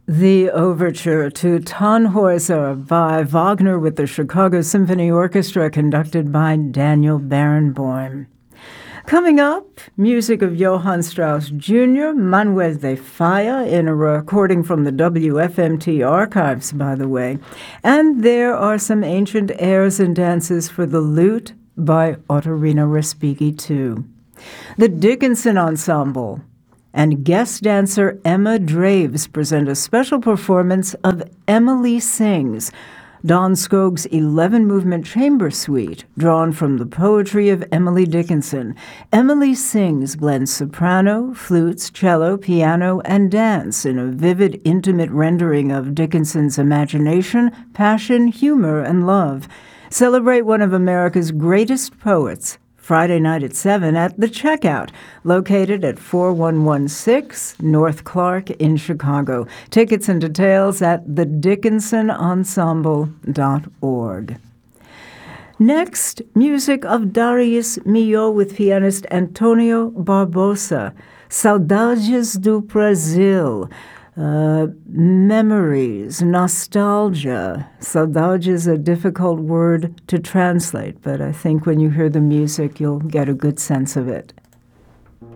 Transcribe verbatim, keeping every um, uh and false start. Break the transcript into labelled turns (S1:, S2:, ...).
S1: The Overture to Tannhäuser by Wagner with the Chicago Symphony Orchestra, conducted by Daniel Barenboim. Coming up, music of Johann Strauss Junior, Manuel de Falla, in a recording from the W F M T archives, by the way. And there are some ancient airs and dances for the lute by Ottorino Respighi, too. The Dickinson Ensemble and guest dancer Emma Draves present a special performance of Emily Sings, Don Skog's eleven-movement chamber suite, drawn from the poetry of Emily Dickinson. Emily Sings blends soprano, flutes, cello, piano, and dance in a vivid, intimate rendering of Dickinson's imagination, passion, humor, and love. Celebrate one of America's greatest poets, Friday night at seven at The Checkout, located at four one one six North Clark in Chicago. Tickets and details at the dickinson ensemble dot org. Next, music of Darius Milhaud with pianist Antonio Barbosa, Saudades do Brasil. Uh, memories, nostalgia. Saudade is a difficult word to translate, but I think when you hear the music, you'll get a good sense of it.